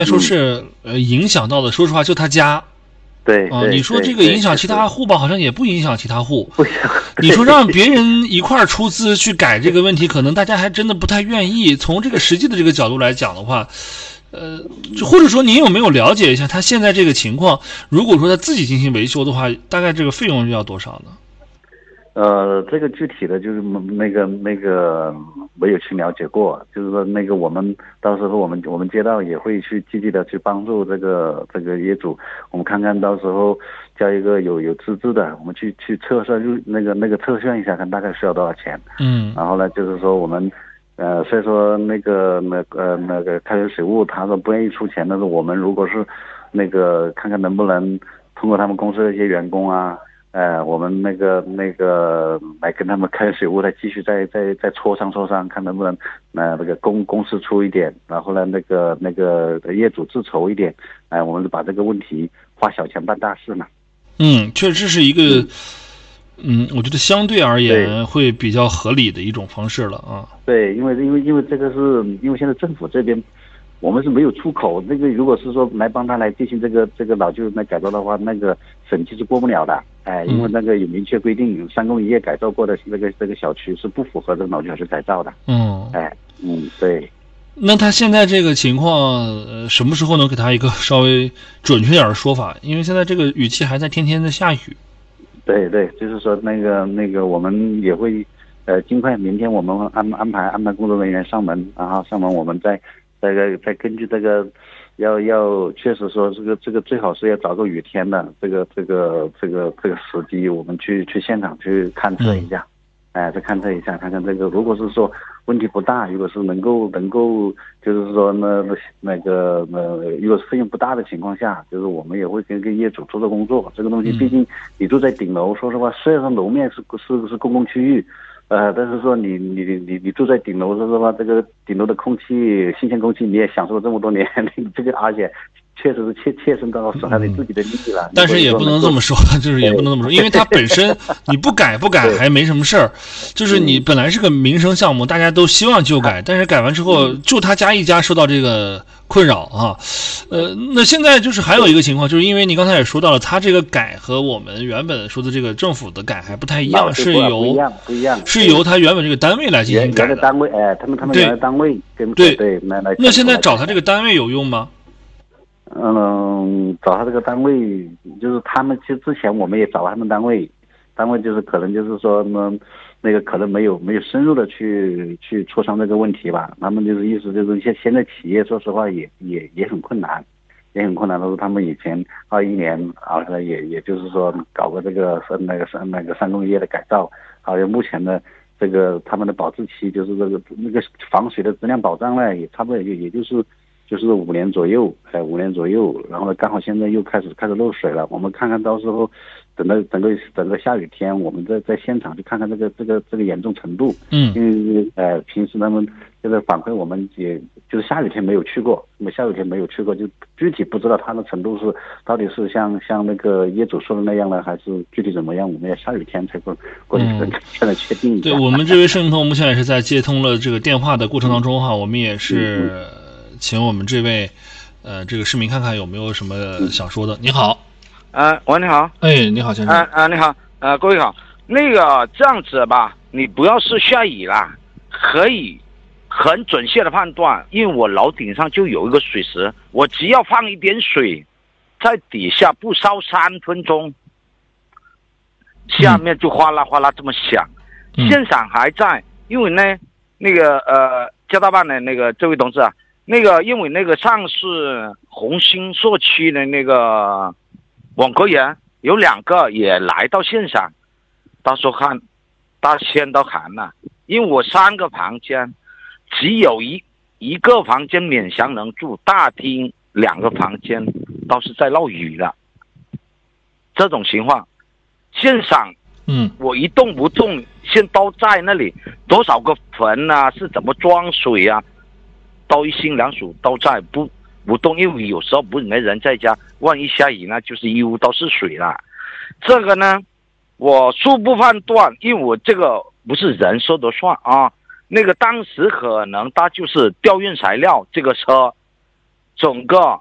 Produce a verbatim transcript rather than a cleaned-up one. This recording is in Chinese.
说是呃影响到的，说实话就他家。 对啊，你说这个影响其他户吧，好像也不影响其他户。你说让别人一块儿出资去改这个问题，可能大家还真的不太愿意。从这个实际的这个角度来讲的话，呃，或者说您有没有了解一下他现在这个情况？如果说他自己进行维修的话，大概这个费用要多少呢？ 呃，这个具体的就是那个那个没有去了解过，就是说那个我们到时候我们我们街道也会去积极的去帮助这个这个业主，我们看看到时候叫一个有有资质的，我们去去测算入那个那个测算一下，看大概需要多少钱。 嗯， 然后呢，就是说我们呃，所以说那个那呃那个开源水务他说不愿意出钱，但是我们如果是那个看看能不能通过他们公司的一些员工啊。呃，我们那个那个来跟他们开水务，来继续再再再磋商磋商，看能不能呃那个公公司出一点，然后呢那个那个业主自筹一点，哎、呃，我们把这个问题花小钱办大事嘛。 嗯，确实是一个，嗯，我觉得相对而言会比较合理的一种方式了啊。 对，因为因为因为这个是因为现在政府这边。我们是没有出口，那个如果是说来帮他来进行这个这个老旧那改造的话，那个审计是过不了的，哎，因为那个有明确规定，三公一业改造过的这个这个小区是不符合这个老旧小区改造的。 嗯， 哎，嗯，对。 那他现在这个情况，呃，什么时候能给他一个稍微准确点的说法？因为现在这个雨季还在天天的下雨。 对对，就是说那个那个我们也会，呃，尽快明天我们安安排安排工作人员上门，然后上门我们再。这个再根据这个，要要确实说这个这个最好是要找个雨天的这个这个这个这个时机，我们去去现场去勘测一下，哎、呃，再勘测一下，看看这个如果是说问题不大，如果是能够能够就是说呢那个呃如果是费用不大的情况下，就是我们也会跟跟业主做做工作。这个东西毕竟你住在顶楼，说实话，虽然说楼面是是是公共区域。呃，但是说你你你你住在顶楼，说实话，这个顶楼的空气，新鲜空气你也享受了这么多年，这个而且确实是切切身到损害你自己的利益了。 但是也不能这么说，就是也不能这么说，因为它本身你不改不改还没什么事儿，就是你本来是个民生项目，大家都希望就改，但是改完之后就他家一家受到这个困扰啊。呃，那现在就是还有一个情况，就是因为你刚才也说到了，他这个改和我们原本说的这个政府的改还不太一样，是由不一样不一样， 是由他原本这个单位来进行改的。 原来单位哎，他们他们原来单位跟对对来来。 那现在找他这个单位有用吗？ 嗯，找他这个单位，就是他们其实之前我们也找他们单位，单位就是可能就是说呢，那个可能没有没有深入的去去磋商这个问题吧。他们就是意思就是现现在企业说实话也也也很困难，也很困难。都是他们以前二一年好像也也就是说搞个这个那个三那个三工业的改造，好像目前的这个他们的保质期就是这个那个防水的质量保障呢，也差不多也也就是。就是五年左右，哎，五年左右，然后呢，刚好现在又开始开始漏水了。我们看看到时候，等到整个整个下雨天，我们在在现场去看看这个这个这个严重程度。 嗯， 因为呃平时他们就是反馈，我们也就是下雨天没有去过，那么下雨天没有去过，就具体不知道它的程度是到底是像像那个业主说的那样呢，还是具体怎么样？我们要下雨天才过过去才能确定一下。 对，我们这位摄影朋友目前也是在接通了这个电话的过程当中哈，我们也是。嗯嗯请我们这位，呃，这个市民看看有没有什么想说的。你好， 呃，喂，你好， 哎，你好，先生， 啊、呃、啊，你好，呃，各位好，那个这样子吧，你不要是下雨啦，可以很准确的判断，因为我楼顶上就有一个水池，我只要放一点水在底下，不烧三分钟，下面就哗啦哗啦这么响， 嗯、 现场还在，因为呢，那个呃，交大办的那个这位同志啊。那个，因为那个上次红星社区的那个网格员有两个也来到现场，到时候看，大仙都喊了，因为我三个房间，只有一一个房间勉强能住，大厅两个房间都是在漏雨了。这种情况，现场， 嗯， 我一动不动，现都在那里，多少个坟啊，是怎么装水啊？都一心两属都在不不动，因为有时候不是没人在家，万一下雨呢，就是一屋都是水了。这个呢，我初步判断，因为我这个不是人说的算啊，那个当时可能他就是调运材料，这个车整个